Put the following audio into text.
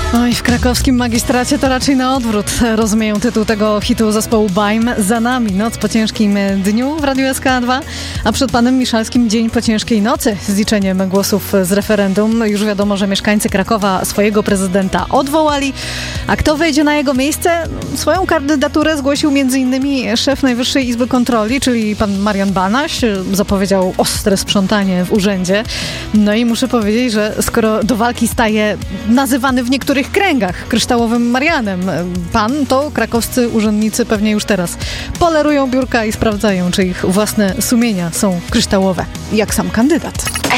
Oj, w krakowskim magistracie to raczej na odwrót. Rozumieją tytuł tego hitu zespołu Baim. Za nami noc po ciężkim dniu w Radiu SK2, a przed panem Miszalskim dzień po ciężkiej nocy z liczeniem głosów z referendum. Już wiadomo, że mieszkańcy Krakowa swojego prezydenta odwołali. A kto wejdzie na jego miejsce? Swoją kandydaturę zgłosił m.in. szef Najwyższej Izby Kontroli, czyli pan Marian Banaś. Zapowiedział ostre sprzątanie w urzędzie. No i muszę powiedzieć, że skoro do walki staje nazywany w niektórych kręgach kryształowym Marianem pan, to krakowscy urzędnicy pewnie już teraz polerują biurka i sprawdzają, czy ich własne sumienia są kryształowe, jak sam kandydat.